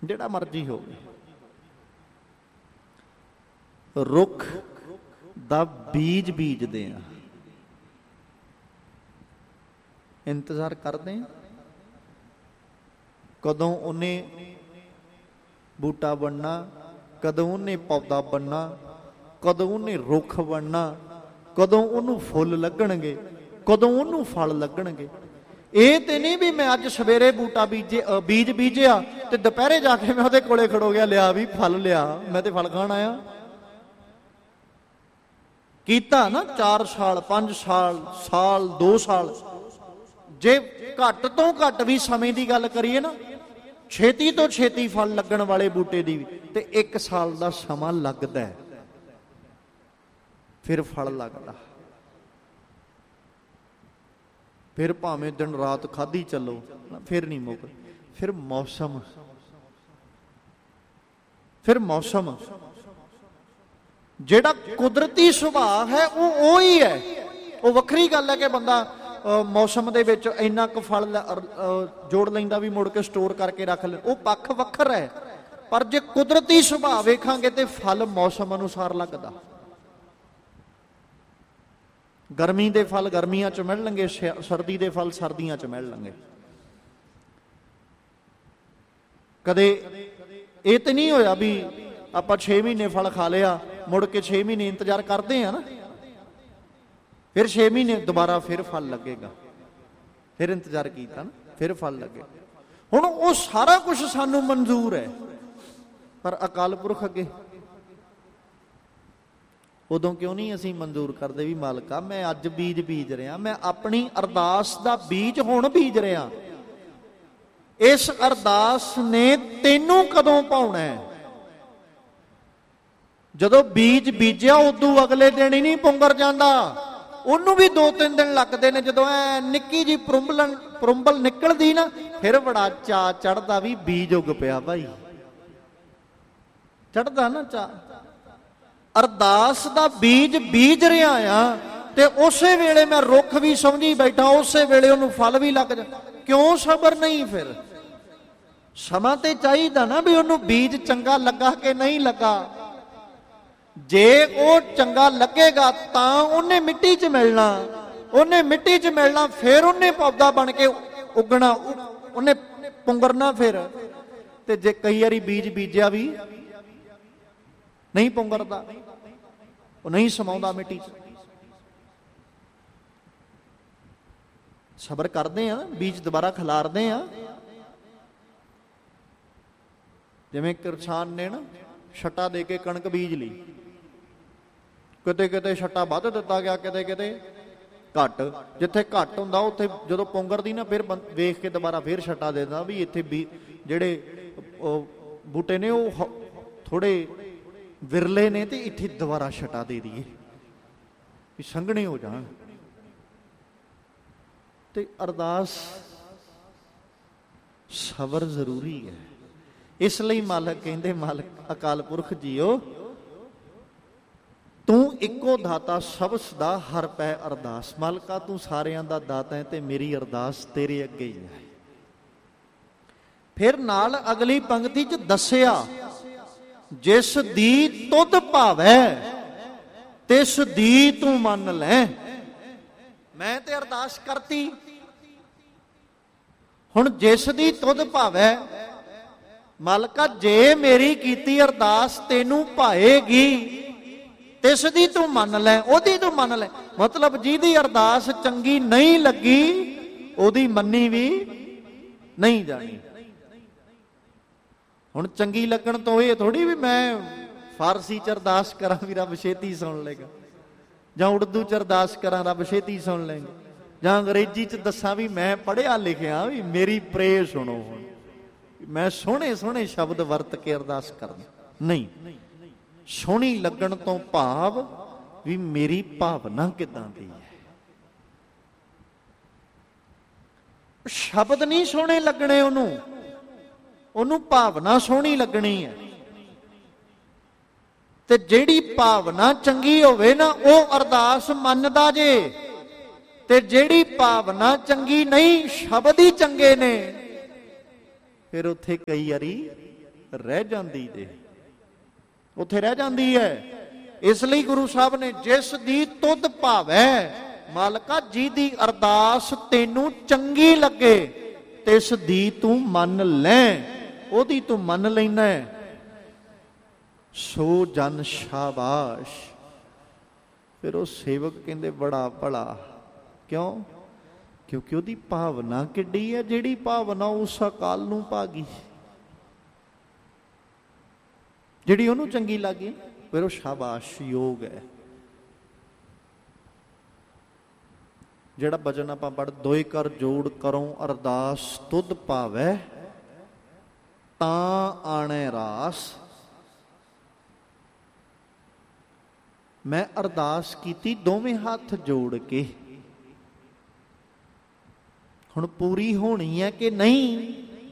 ਜਿਹੜਾ ਮਰਜ਼ੀ ਹੋਵੇ, ਰੁੱਖ ਦਾ ਬੀਜ ਬੀਜਦੇ ਆ, ਇੰਤਜ਼ਾਰ ਕਰਦੇ ਆ ਕਦੋਂ ਉਹਨੇ ਬੂਟਾ ਬਣਨਾ, ਕਦੋਂ ਉਹਨੇ ਪੌਦਾ ਬਣਨਾ, ਕਦੋਂ ਉਹਨੇ ਰੁੱਖ ਬਣਨਾ, ਕਦੋਂ ਉਹਨੂੰ ਫੁੱਲ ਲੱਗਣਗੇ, ਕਦੋਂ ਉਹਨੂੰ ਫਲ ਲੱਗਣਗੇ। ਇਹ ਤੇ ਨਹੀਂ ਵੀ ਮੈਂ ਅੱਜ ਸਵੇਰੇ ਬੂਟਾ ਬੀਜ ਬੀਜਿਆ ਤੇ ਦੁਪਹਿਰੇ ਜਾ ਕੇ ਮੈਂ ਉਹਦੇ ਕੋਲੇ ਖੜੋ ਗਿਆ, ਲਿਆ ਵੀ ਫਲ ਲਿਆ, ਮੈਂ ਤੇ ਫਲ ਖਾਣ ਆਇਆ। ਕੀਤਾ ਨਾ 4 ਸਾਲ 5 ਸਾਲ 2 ਸਾਲ, ਜੇ ਘੱਟ ਤੋਂ ਘੱਟ ਵੀ ਸਮੇਂ ਦੀ ਗੱਲ ਕਰੀਏ ਨਾ, ਛੇਤੀ ਤੋਂ ਛੇਤੀ ਫਲ ਲੱਗਣ ਵਾਲੇ ਬੂਟੇ ਦੀ ਵੀ ਤੇ 1 ਸਾਲ ਦਾ ਸਮਾਂ ਲੱਗਦਾ, ਫਿਰ ਫਲ ਲੱਗਦਾ। ਫਿਰ ਭਾਵੇਂ ਦਿਨ ਰਾਤ ਖਾਧੀ ਚੱਲੋ, ਫਿਰ ਨਹੀਂ ਮੁੱਕ। ਫਿਰ ਮੌਸਮ ਜਿਹੜਾ ਕੁਦਰਤੀ ਸੁਭਾਅ ਹੈ ਉਹ ਹੀ ਹੈ। ਉਹ ਵੱਖਰੀ ਗੱਲ ਹੈ ਕਿ ਬੰਦਾ ਮੌਸਮ ਦੇ ਵਿੱਚ ਇੰਨਾ ਕੁ ਫਲ ਜੋੜ ਲੈਂਦਾ ਵੀ ਮੁੜ ਕੇ ਸਟੋਰ ਕਰਕੇ ਰੱਖ ਲੈ, ਉਹ ਪੱਖ ਵੱਖਰਾ ਹੈ। ਪਰ ਜੇ ਕੁਦਰਤੀ ਸੁਭਾਅ ਵੇਖਾਂਗੇ ਤੇ ਫਲ ਮੌਸਮ ਅਨੁਸਾਰ ਲੱਗਦਾ। ਗਰਮੀ ਦੇ ਫਲ ਗਰਮੀਆਂ 'ਚ ਮਿਲਣਗੇ, ਸਰਦੀ ਦੇ ਫਲ ਸਰਦੀਆਂ 'ਚ ਮਿਲਣਗੇ। ਕਦੇ ਇਹ ਤੇ ਨਹੀਂ ਹੋਇਆ ਵੀ ਆਪਾਂ 6 ਮਹੀਨੇ ਫਲ ਖਾ ਲਿਆ, ਮੁੜ ਕੇ 6 ਮਹੀਨੇ ਇੰਤਜ਼ਾਰ ਕਰਦੇ ਆ ਨਾ, ਫਿਰ 6 ਮਹੀਨੇ ਦੁਬਾਰਾ ਫਿਰ ਫਲ ਲੱਗੇਗਾ, ਫਿਰ ਇੰਤਜ਼ਾਰ ਕੀਤਾ ਨਾ, ਫਿਰ ਫਲ ਲੱਗੇ। ਹੁਣ ਉਹ ਸਾਰਾ ਕੁਝ ਸਾਨੂੰ ਮਨਜ਼ੂਰ ਹੈ, ਪਰ ਅਕਾਲ ਪੁਰਖ ਅੱਗੇ ਉਦੋਂ ਕਿਉਂ ਨਹੀਂ ਅਸੀਂ ਮਨਜ਼ੂਰ ਕਰਦੇ ਵੀ ਮਾਲਕਾ ਮੈਂ ਅੱਜ ਬੀਜ ਰਿਹਾ, ਮੈਂ ਆਪਣੀ ਅਰਦਾਸ ਦਾ ਬੀਜ ਹੁਣ ਬੀਜ ਰਿਹਾ, ਇਸ ਅਰਦਾਸ ਨੇ ਤੈਨੂੰ ਕਦੋਂ ਪਾਉਣਾ ਹੈ? ਜਦੋਂ ਬੀਜ ਬੀਜਿਆ ਉਦੋਂ ਅਗਲੇ ਦਿਨ ਹੀ ਨਹੀਂ ਪੁੰਗਰ ਜਾਂਦਾ, ਉਹਨੂੰ ਵੀ 2-3 ਦਿਨ ਲੱਗਦੇ ਨੇ। ਜਦੋਂ ਐ ਨਿੱਕੀ ਜੀ ਪਰੁੰਬਲ ਨਿਕਲਦੀ ਨਾ, ਫਿਰ ਬੜਾ ਚਾਅ ਚੜਦਾ ਵੀ ਬੀਜ ਉੱਗ ਪਿਆ ਭਾਈ, ਚੜਦਾ ਨਾ ਚਾਅ। ਅਰਦਾਸ ਦਾ ਬੀਜ ਬੀਜ ਰਿਹਾ ਆ ਤੇ ਉਸੇ ਵੇਲੇ ਮੈਂ ਰੁੱਖ ਵੀ ਸਮਝੀ ਬੈਠਾ, ਉਸੇ ਵੇਲੇ ਉਹਨੂੰ ਫਲ ਵੀ ਲੱਗ ਜਾ। ਕਿਉਂ ਸਬਰ ਨਹੀਂ? ਫਿਰ ਸਮਾਂ ਤੇ ਚਾਹੀਦਾ ਨਾ ਵੀ ਉਹਨੂੰ ਬੀਜ ਚੰਗਾ ਲੱਗਾ ਕਿ ਨਹੀਂ ਲੱਗਾ। ਜੇ ਉਹ ਚੰਗਾ ਲੱਗੇਗਾ ਤਾਂ ਉਹਨੇ ਮਿੱਟੀ 'ਚ ਮਿਲਣਾ, ਉਹਨੇ ਮਿੱਟੀ 'ਚ ਮਿਲਣਾ, ਫਿਰ ਉਹਨੇ ਪੌਦਾ ਬਣ ਕੇ ਉੱਗਣਾ, ਉਹਨੇ ਪੁੰਗਰਨਾ। ਫਿਰ ਤੇ ਜੇ ਕਈ ਵਾਰੀ ਬੀਜ ਬੀਜਿਆ ਵੀ ਨਹੀਂ ਪੁੰਗਰਦਾ, ਉਹ ਨਹੀਂ ਸਮਾਉਂਦਾ ਮਿੱਟੀ 'ਚ। ਸਬਰ ਕਰਦੇ ਆ, ਬੀਜ ਦੁਬਾਰਾ ਖਿਲਾਰਦੇ ਆ। ਜਿਵੇਂ ਕਿਸਾਨ ਨੇ ਨਾ ਛੱਟਾ ਦੇ ਕੇ ਕਣਕ ਬੀਜ ਲਈ, ਕਿਤੇ ਕਿਤੇ ਛੱਟਾ ਵੱਧ ਦਿੱਤਾ ਗਿਆ, ਕਿਤੇ ਕਿਤੇ ਘੱਟ। ਜਿੱਥੇ ਘੱਟ ਹੁੰਦਾ ਉੱਥੇ ਜਦੋਂ ਪੁੰਗਰਦੀ ਨਾ, ਫਿਰ ਵੇਖ ਕੇ ਦੁਬਾਰਾ ਫਿਰ ਛੱਟਾ ਦੇ ਦਿੰਦਾ ਵੀ ਇੱਥੇ ਜਿਹੜੇ ਬੂਟੇ ਨੇ ਉਹ ਥੋੜੇ ਵਿਰਲੇ ਨੇ ਤੇ ਇੱਥੇ ਦੁਬਾਰਾ ਛੱਟਾ ਦੇ ਦਈਏ ਵੀ ਸੰਘਣੇ ਹੋ ਜਾਣ। ਤੇ ਅਰਦਾਸ ਸਬਰ ਜ਼ਰੂਰੀ ਹੈ। ਇਸ ਲਈ ਮਾਲਕ ਕਹਿੰਦੇ, ਮਾਲਕ ਅਕਾਲ ਪੁਰਖ ਜੀਓ ਤੂੰ ਇੱਕੋ ਦਾਤਾ ਸਬਸ ਦਾ ਹਰ ਪੈ ਅਰਦਾਸ। ਮਾਲਕਾ ਤੂੰ ਸਾਰਿਆਂ ਦਾ ਦਾਤਾ ਹੈ ਤੇ ਮੇਰੀ ਅਰਦਾਸ ਤੇਰੇ ਅੱਗੇ ਹੀ ਹੈ। ਫਿਰ ਨਾਲ ਅਗਲੀ ਪੰਕਤੀ 'ਚ ਦੱਸਿਆ, ਜਿਸ ਦੀ ਤੁਧ ਭਾਵੈ ਤਿਸ ਦੀ ਤੂੰ ਮੰਨ ਲੈ। ਮੈਂ ਤੇ ਅਰਦਾਸ ਕਰਤੀ, ਹੁਣ ਜਿਸ ਦੀ ਤੁਧ ਭਾਵੈ, ਮਾਲਕਾ ਜੇ ਮੇਰੀ ਕੀਤੀ ਅਰਦਾਸ ਤੈਨੂੰ ਭਾਏਗੀ ਤਿਸ ਦੀ ਤੂੰ ਮੰਨ ਲੈ, ਉਹਦੀ ਤੂੰ ਮੰਨ ਲੈ। ਮਤਲਬ ਜਿਹਦੀ ਅਰਦਾਸ ਚੰਗੀ ਨਹੀਂ ਲੱਗੀ ਉਹਦੀ ਮੰਨੀ ਵੀ ਨਹੀਂ ਜਾਣੀ। ਹੁਣ ਚੰਗੀ ਲੱਗਣ ਤੋਂ ਇਹ ਥੋੜੀ ਵੀ ਮੈਂ ਫਾਰਸੀ 'ਚ ਅਰਦਾਸ ਕਰਾਂ ਵੀ ਰੱਬ ਛੇਤੀ ਸੁਣ ਲਏਗਾ, ਜਾਂ ਉਰਦੂ 'ਚ ਅਰਦਾਸ ਕਰਾਂ ਰੱਬ ਛੇਤੀ ਸੁਣ ਲਏਗਾ, ਜਾਂ ਅੰਗਰੇਜ਼ੀ 'ਚ ਦੱਸਾਂ ਵੀ ਮੈਂ ਪੜ੍ਹਿਆ ਲਿਖਿਆ ਵੀ ਮੇਰੀ ਪ੍ਰੇਅਰ ਸੁਣੋ। ਹੁਣ ਮੈਂ ਸੋਹਣੇ ਸੋਹਣੇ ਸ਼ਬਦ ਵਰਤ ਕੇ ਅਰਦਾਸ ਕਰਦਾ ਨਹੀਂ। ਸੋਹਣੀ ਲੱਗਣ ਤੋਂ ਭਾਵ ਵੀ ਮੇਰੀ ਭਾਵਨਾ ਕਿੱਦਾਂ ਦੀ ਹੈ। ਸ਼ਬਦ ਨਹੀਂ ਸੋਹਣੇ ਲੱਗਣੇ, ਉਹਨੂੰ ਭਾਵਨਾ ਸੋਹਣੀ ਲੱਗਣੀ ਹੈ। ਤੇ ਜਿਹੜੀ ਭਾਵਨਾ ਚੰਗੀ ਹੋਵੇ ਨਾ ਉਹ ਅਰਦਾਸ ਮੰਨਦਾ ਜੇ, ਤੇ ਜਿਹੜੀ ਭਾਵਨਾ ਚੰਗੀ ਨਹੀਂ, ਸ਼ਬਦ ਹੀ ਚੰਗੇ ਨੇ, ਫਿਰ ਉੱਥੇ ਕਈ ਵਾਰੀ ਰਹਿ ਜਾਂਦੀ ਜੇ, ਉੱਥੇ ਰਹਿ ਜਾਂਦੀ ਹੈ। ਇਸ ਲਈ ਗੁਰੂ ਸਾਹਿਬ ਨੇ ਜਿਸ ਦੀ ਤੁਧ ਭਾਵੈ, ਮਾਲਕਾ ਜਿਹਦੀ ਅਰਦਾਸ ਤੈਨੂੰ ਚੰਗੀ ਲੱਗੇ ਤਿਸ ਦੀ ਤੂੰ ਮੰਨ ਲੈ, ਉਹਦੀ ਤੂੰ ਮੰਨ ਲੈਣਾ, ਸੋ ਜਨ ਸ਼ਾਬਾਸ਼। ਫਿਰ ਉਹ ਸੇਵਕ ਕਹਿੰਦੇ ਬੜਾ ਭਲਾ। ਕਿਉਂ? ਕਿਉਂਕਿ ਉਹਦੀ ਭਾਵਨਾ ਕਿੱਡੀ ਹੈ, ਜਿਹੜੀ ਭਾਵਨਾ ਉਸ ਅਕਾਲ ਨੂੰ ਭਾਗੀ, ਜਿਹੜੀ ਉਹਨੂੰ ਚੰਗੀ ਲੱਗੀ, ਫਿਰ ਉਹ ਸ਼ਾਬਾਸ਼ ਯੋਗ ਹੈ। ਜਿਹੜਾ ਭਜਨ ਆਪਾਂ ਪੜ੍ਹ, ਦੋਇ ਕਰ ਜੋੜ ਕਰੋ ਅਰਦਾਸ ਤੁਧ ਭਾਵੈ ਤਾਂ ਆਣੈ ਰਾਸ। ਮੈਂ ਅਰਦਾਸ ਕੀਤੀ ਦੋਵੇਂ ਹੱਥ ਜੋੜ ਕੇ, ਹੁਣ ਪੂਰੀ ਹੋਣੀ ਹੈ ਕਿ ਨਹੀਂ,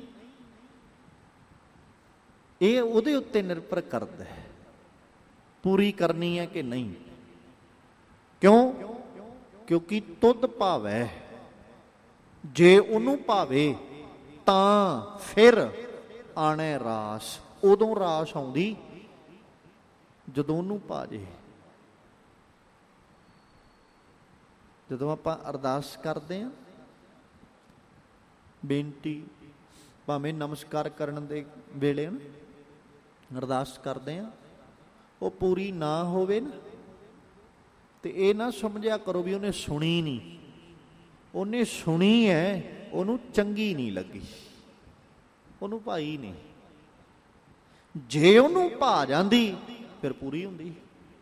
ਇਹ ਉਹਦੇ ਉੱਤੇ ਨਿਰਭਰ ਕਰਦਾ ਹੈ, ਪੂਰੀ ਕਰਨੀ ਹੈ ਕਿ ਨਹੀਂ। ਕਿਉਂ? ਕਿਉਂਕਿ ਤੁਧ ਭਾਵੈ, ਜੇ ਉਹਨੂੰ ਭਾਵੇ ਤਾਂ ਫਿਰ ਆਣੈ ਰਾਸ। ਉਦੋਂ ਰਾਸ ਆਉਂਦੀ ਜਦੋਂ ਉਹਨੂੰ ਭਾ ਜੇ। ਜਦੋਂ ਆਪਾਂ ਅਰਦਾਸ ਕਰਦੇ ਹਾਂ, ਬੇਨਤੀ ਭਾਵੇਂ ਨਮਸਕਾਰ ਕਰਨ ਦੇ ਵੇਲੇ ਅਰਦਾਸ ਕਰਦੇ ਹਾਂ, ਉਹ ਪੂਰੀ ਨਾ ਹੋਵੇ ਨਾ, ਤੇ ਇਹ ਨਾ ਸਮਝਿਆ ਕਰੋ ਵੀ ਉਹਨੇ ਸੁਣੀ ਨਹੀਂ। ਉਹਨੇ ਸੁਣੀ ਹੈ, ਉਹਨੂੰ ਚੰਗੀ ਨਹੀਂ ਲੱਗੀ, ਉਹਨੂੰ ਭਾਈ ਨਹੀਂ। ਜੇ ਉਹਨੂੰ ਭਾ ਜਾਂਦੀ ਫਿਰ ਪੂਰੀ ਹੁੰਦੀ।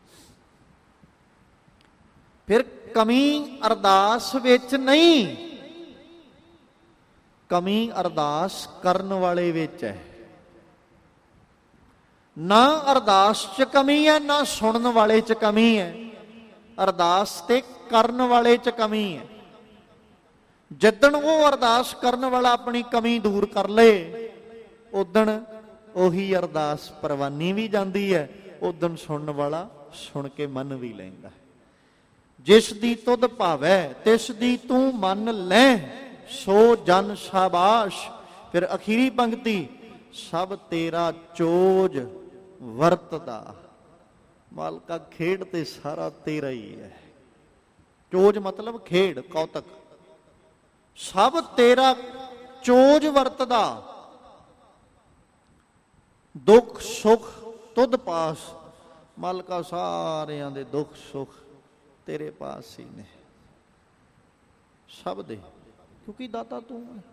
ਫਿਰ ਕਮੀ ਅਰਦਾਸ ਵਿੱਚ ਨਹੀਂ, ਕਮੀ ਅਰਦਾਸ ਕਰਨ ਵਾਲੇ ਵਿੱਚ ਹੈ। ਨਾ ਅਰਦਾਸ 'ਚ ਕਮੀ ਹੈ, ਨਾ ਸੁਣਨ ਵਾਲੇ 'ਚ ਕਮੀ ਹੈ, ਅਰਦਾਸ ਤੇ ਕਰਨ ਵਾਲੇ 'ਚ ਕਮੀ ਹੈ। ਜਿੱਦਣ ਉਹ ਅਰਦਾਸ ਕਰਨ ਵਾਲਾ ਆਪਣੀ ਕਮੀ ਦੂਰ ਕਰ ਲਏ, ਉਦਣ ਉਹੀ ਅਰਦਾਸ ਪ੍ਰਵਾਨੀ ਵੀ ਜਾਂਦੀ ਹੈ, ਉਦਣ ਸੁਣਨ ਵਾਲਾ ਸੁਣ ਕੇ ਮੰਨ ਵੀ ਲੈਂਦਾ। ਜਿਸ ਦੀ ਤੁਧ ਭਾਵੈ ਤਿਸ ਦੀ ਤੂੰ ਮੰਨ ਲੈ, ਸੋ ਜਨ ਸ਼ਾਬਾਸ਼। ਫਿਰ ਅਖੀਰੀ ਪੰਕਤੀ, ਸਭ ਤੇਰਾ ਚੋਜ ਵਰਤਦਾ। ਮਾਲਕਾ ਖੇਡ ਤੇ ਸਾਰਾ ਤੇਰਾ ਹੀ ਹੈ। ਚੋਜ ਮਤਲਬ ਖੇਡ, ਕੌਤਕ। ਸਭ ਤੇਰਾ ਚੋਜ ਵਰਤਦਾ, ਦੁੱਖ ਸੁੱਖ ਤੁਧ ਪਾਸ। ਮਾਲਕਾ ਸਾਰਿਆਂ ਦੇ ਦੁੱਖ ਸੁੱਖ ਤੇਰੇ ਪਾਸ ਹੀ ਨੇ, ਸਭ ਦੇ, ਕਿਉਂਕਿ ਦਾਤਾ ਤੂੰ ਹੈ।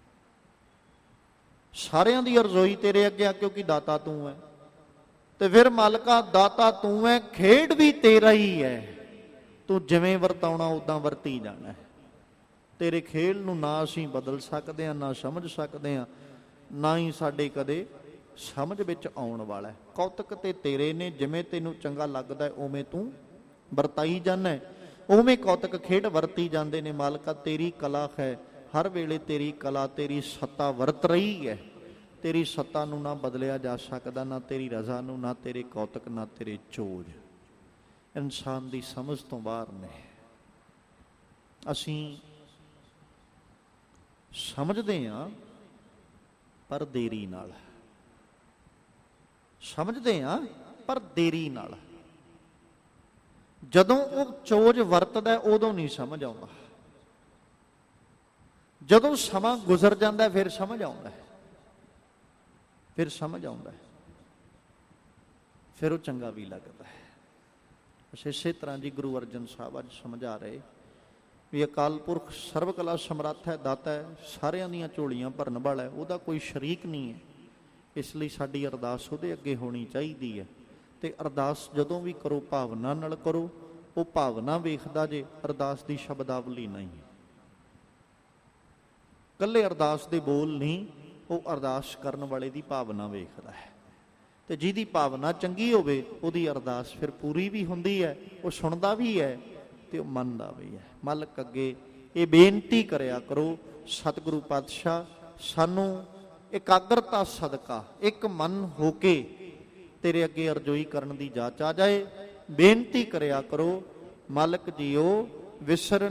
ਸਾਰਿਆਂ ਦੀ ਅਰਜ਼ੋਈ ਤੇਰੇ ਅੱਗੇ ਆ, ਕਿਉਂਕਿ ਦਾਤਾ ਤੂੰ ਹੈ। ਤੇ ਫਿਰ ਮਾਲਕਾ ਦਾਤਾ ਤੂੰ ਹੈ, ਖੇਡ ਵੀ ਤੇਰਾ ਹੀ ਹੈ। ਤੂੰ ਜਿਵੇਂ ਵਰਤਾਉਣਾ ਉਦਾਂ ਵਰਤੀ ਜਾਣਾ। ਤੇਰੇ ਖੇਲ ਨੂੰ ਨਾ ਅਸੀਂ ਬਦਲ ਸਕਦੇ ਹਾਂ, ਨਾ ਸਮਝ ਸਕਦੇ ਹਾਂ, ਨਾ ਹੀ ਸਾਡੇ ਕਦੇ ਸਮਝ ਵਿੱਚ ਆਉਣ ਵਾਲਾ। ਕੌਤਕ ਤੇ ਤੇਰੇ ਨੇ, ਜਿਵੇਂ ਤੈਨੂੰ ਚੰਗਾ ਲੱਗਦਾ ਉਵੇਂ ਤੂੰ ਵਰਤਾਈ ਜਾਂਦਾ, ਉਵੇਂ ਕੌਤਕ ਖੇਡ ਵਰਤੀ ਜਾਂਦੇ ਨੇ। ਮਾਲਕਾ ਤੇਰੀ ਕਲਾ ਹੈ, ਹਰ ਵੇਲੇ ਤੇਰੀ ਕਲਾ, ਤੇਰੀ ਸੱਤਾ ਵਰਤ ਰਹੀ ਹੈ। ਤੇਰੀ ਸੱਤਾ ਨੂੰ ਨਾ ਬਦਲਿਆ ਜਾ ਸਕਦਾ, ਨਾ ਤੇਰੀ ਰਜ਼ਾ ਨੂੰ, ਨਾ ਤੇਰੇ ਕੌਤਕ, ਨਾ ਤੇਰੇ ਚੋਜ। ਇਨਸਾਨ ਦੀ ਸਮਝ ਤੋਂ ਬਾਹਰ ਨੇ। ਅਸੀਂ ਸਮਝਦੇ ਹਾਂ ਪਰ ਦੇਰੀ ਨਾਲ, ਸਮਝਦੇ ਹਾਂ ਪਰ ਦੇਰੀ ਨਾਲ। ਜਦੋਂ ਉਹ ਚੋਜ ਵਰਤਦਾ ਉਦੋਂ ਨਹੀਂ ਸਮਝ ਆਉਂਦਾ, ਜਦੋਂ ਸਮਾਂ ਗੁਜ਼ਰ ਜਾਂਦਾ ਫਿਰ ਸਮਝ ਆਉਂਦਾ, ਫਿਰ ਸਮਝ ਆਉਂਦਾ, ਫਿਰ ਉਹ ਚੰਗਾ ਵੀ ਲੱਗਦਾ ਹੈ। ਇਸੇ ਤਰ੍ਹਾਂ ਜੀ ਗੁਰੂ ਅਰਜਨ ਸਾਹਿਬ ਅੱਜ ਸਮਝਾ ਰਹੇ ਵੀ ਅਕਾਲ ਪੁਰਖ ਸਰਬ ਕਲਾ ਸਮਰੱਥ ਹੈ, ਦਾਤਾ ਹੈ, ਸਾਰਿਆਂ ਦੀਆਂ ਝੋਲੀਆਂ ਭਰਨ ਵਾਲਾ ਹੈ, ਉਹਦਾ ਕੋਈ ਸ਼ਰੀਕ ਨਹੀਂ ਹੈ। ਇਸ ਲਈ ਸਾਡੀ ਅਰਦਾਸ ਉਹਦੇ ਅੱਗੇ ਹੋਣੀ ਚਾਹੀਦੀ ਹੈ। ਤੇ ਅਰਦਾਸ ਜਦੋਂ ਵੀ ਕਰੋ ਭਾਵਨਾ ਨਾਲ ਕਰੋ। ਉਹ ਭਾਵਨਾ ਵੇਖਦਾ ਜੇ, ਅਰਦਾਸ ਦੀ ਸ਼ਬਦਾਵਲੀ ਨਹੀਂ। ਇਕੱਲੇ ਅਰਦਾਸ ਦੇ ਬੋਲ ਨਹੀਂ, ਉਹ ਅਰਦਾਸ ਕਰਨ ਵਾਲੇ ਦੀ ਭਾਵਨਾ ਵੇਖਦਾ ਹੈ। ਤੇ ਜਿਹਦੀ ਭਾਵਨਾ ਚੰਗੀ ਹੋਵੇ ਉਹਦੀ ਅਰਦਾਸ ਫਿਰ ਪੂਰੀ ਵੀ ਹੁੰਦੀ ਹੈ, ਉਹ ਸੁਣਦਾ ਵੀ ਹੈ ਤੇ ਉਹ ਮੰਨਦਾ ਵੀ ਹੈ। ਮਾਲਕ ਅੱਗੇ ਇਹ ਬੇਨਤੀ ਕਰਿਆ ਕਰੋ, ਸਤਿਗੁਰੂ ਪਾਤਸ਼ਾਹ ਸਾਨੂੰ ਇਕਾਗਰਤਾ ਸਦਕਾ ਇੱਕ ਮਨ ਹੋ ਕੇ ਤੇਰੇ ਅੱਗੇ ਅਰਜ਼ੋਈ ਕਰਨ ਦੀ ਜਾਚ ਆ ਜਾਏ। ਬੇਨਤੀ ਕਰਿਆ ਕਰੋ, ਮਾਲਕ ਜੀਓ ਵਿਸਰ